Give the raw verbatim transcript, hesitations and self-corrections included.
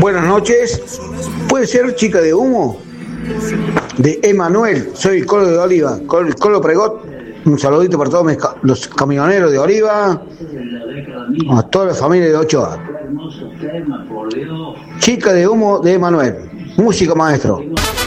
Buenas noches. ¿Puede ser Chica de Humo? De Emanuel. Soy el Colo de Oliva, el Colo Pregot. Un saludito para todos mis ca- los camioneros de Oliva, a toda la familia de Ochoa. Chica de Humo de Emanuel. Música, maestro.